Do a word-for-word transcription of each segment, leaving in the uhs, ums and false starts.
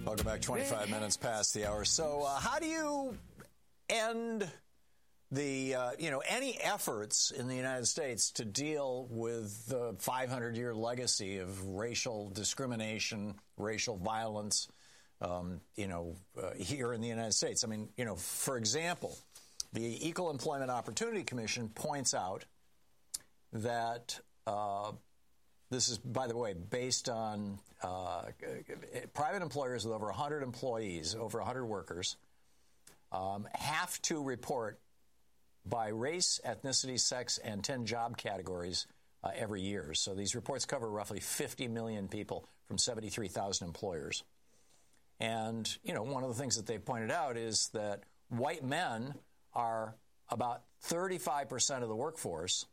Welcome back. twenty-five minutes past the hour. So uh, how do you end the, uh, you know, any efforts in the United States to deal with the five hundred year legacy of racial discrimination, racial violence, um, you know, uh, here in the United States? I mean, you know, for example, the Equal Employment Opportunity Commission points out that uh, this is, by the way, based on uh, private employers with over one hundred employees, over one hundred workers, um, have to report by race, ethnicity, sex, and ten job categories uh, every year. So these reports cover roughly fifty million people from seventy-three thousand employers. And, you know, one of the things that they pointed out is that white men are about thirty-five percent of the workforce,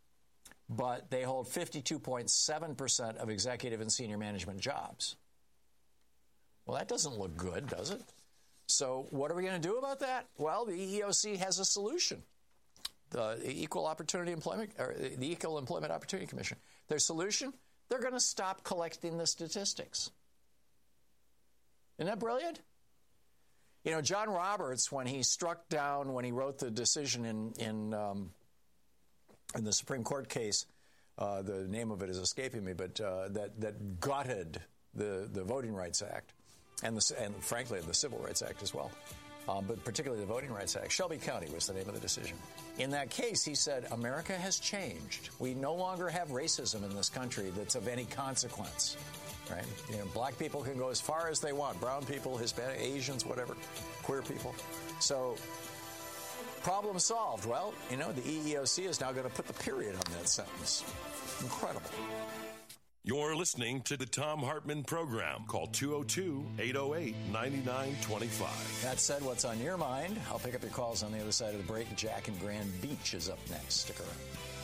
but they hold fifty-two point seven percent of executive and senior management jobs. Well, that doesn't look good, does it? So what are we going to do about that? Well, the E E O C has a solution. The Equal Opportunity Employment, or the Equal Employment Opportunity Commission. Their solution? They're going to stop collecting the statistics. Isn't that brilliant? You know, John Roberts, when he struck down, when he wrote the decision in in, um, in the Supreme Court case, uh, the name of it is escaping me, but uh, that that gutted the the Voting Rights Act, and the and frankly the Civil Rights Act as well, um, but particularly the Voting Rights Act. Shelby County was the name of the decision. In that case, he said, America has changed. We no longer have racism in this country that's of any consequence. Right? You know, black people can go as far as they want. Brown people, Hispanic, Asians, whatever, queer people. So, problem solved. Well, you know, the E E O C is now going to put the period on that sentence. Incredible. You're listening to the Thom Hartmann Program. Call two oh two, eight oh eight, nine nine two five. That said, what's on your mind? I'll pick up your calls on the other side of the break. Jack and Grand Beach is up next. Stick around.